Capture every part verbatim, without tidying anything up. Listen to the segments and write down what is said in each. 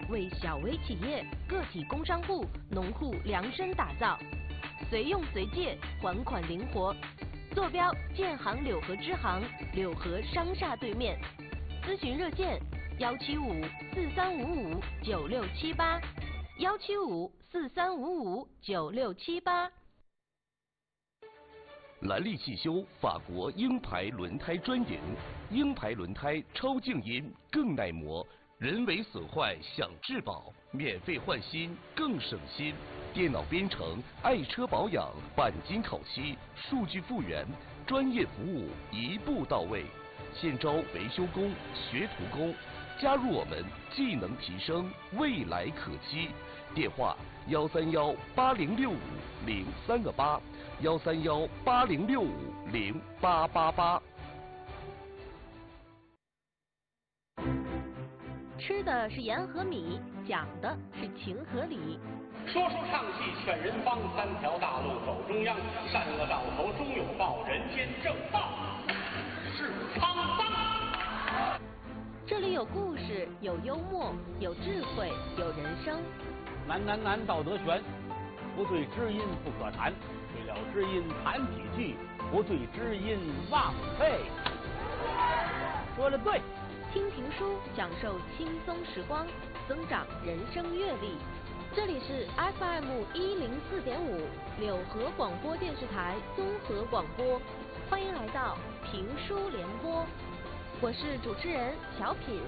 为小微企业、个体工商户、农户量身打造，随用随借，还款灵活。坐标：建行柳河支行，柳河商厦对面。咨询热线：幺七五四三五五九六七八，幺七五四三五五九六七八。 兰利汽修法国鹰牌轮胎专营，鹰牌轮胎超静音，更耐磨，人为损坏享质保，免费换新更省心。电脑编程，爱车保养，钣金烤漆，数据复原，专业服务一步到位。现招维修工、学徒工，加入我们，技能提升，未来可期。电话：幺三幺八零六五零三个八。幺三幺八零六五零八八八。 吃的是盐和米，讲的是情和理。 说说唱戏劝人方，三条大路走中央，善恶到头终有报，人间正道是沧桑。 这里有故事，有幽默，有智慧，有人生。 难难难，道德悬，不对知音不可谈。对了知音谈几句，不对知音忘废。说的对。 听评书，享受轻松时光，增长人生阅历。这里是 F M 一零四点五柳河广播电视台综合广播，欢迎来到评书联播，我是主持人小品。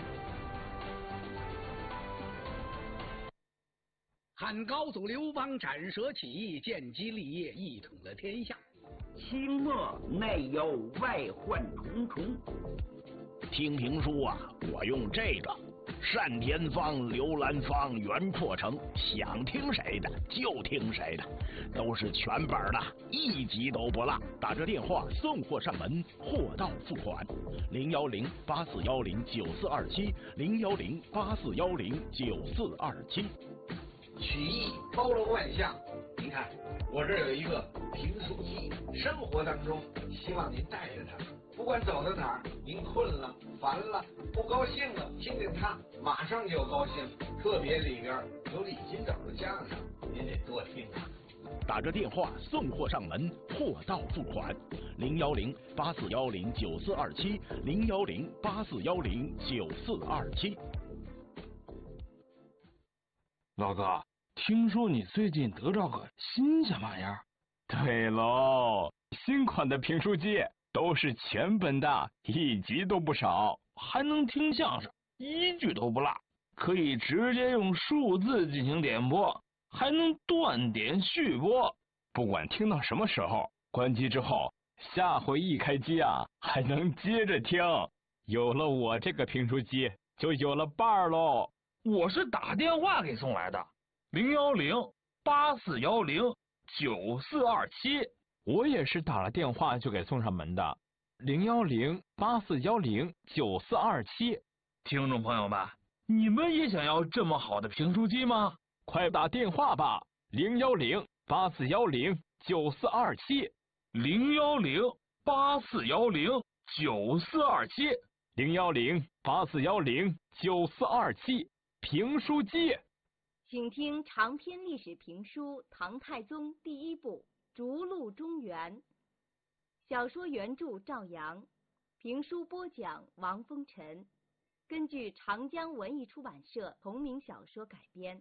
汉高祖刘邦斩蛇起义，建基立业，一统了天下。 清末内忧外患重重。 听评书啊，我用这个单田芳、刘兰芳、袁阔成，想听谁的就听谁的，都是全本的，一集都不落。打这电话送货上门，货到付款。零幺零八四幺零九四二七，零幺零八四幺零九四二七。 曲艺包罗万象，您看我这儿有一个评书机，生活当中希望您带着它，不管走到哪儿，您困了、烦了、不高兴了，听听它，马上就高兴。特别里边有李金斗的相声，您得多听啊。 打着电话送货上门，货到付款。零幺零八四幺零九四二七，零幺零八四幺零九四二七。 老哥，听说你最近得着个新鲜玩意儿？ 对喽，新款的评书机都是全本的，一集都不少， 还能听相声，一句都不落，可以直接用数字进行点播，还能断点续播。 不管听到什么时候，关机之后，下回一开机啊，还能接着听。有了我这个评书机，就有了伴儿喽。 我是打电话给送来的，零幺零八四幺零九四二七。 我也是打了电话就给送上门的，零幺零八四幺零九四二七。 听众朋友们，你们也想要这么好的评书机吗？ 快打电话吧，零幺零八四幺零九四二七， 零幺零八四幺零九四二七， 零幺零八四幺零九四二七。评书机， 请听长篇历史评书《唐太宗》第一部《逐鹿中原》，小说原著赵阳，评书播讲王风尘，根据长江文艺出版社同名小说改编。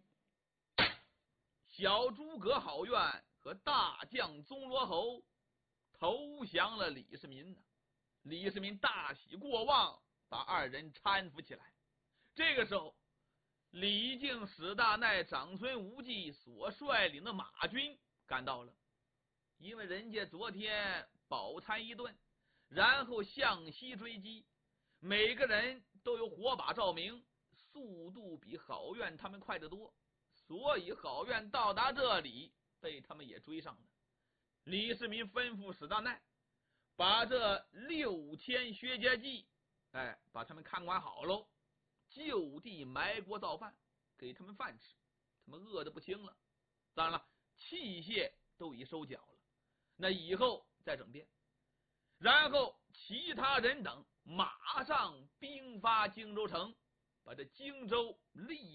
小诸葛郝苑和大将宗罗侯投降了李世民，李世民大喜过望，把二人搀扶起来。这个时候，李靖、史大鼐、长孙无忌所率领的马军赶到了，因为人家昨天饱餐一顿，然后向西追击，每个人都有火把照明，速度比郝苑他们快得多，所以郝苑到达这里被他们也追上了。李世民吩咐史大鼐把这六千薛家骑，哎，把他们看管好喽，就地埋锅造饭，给他们饭吃，他们饿得不轻了。当然了，器械都已收缴了，那以后再整编。然后其他人等马上兵发荆州城，把这荆州立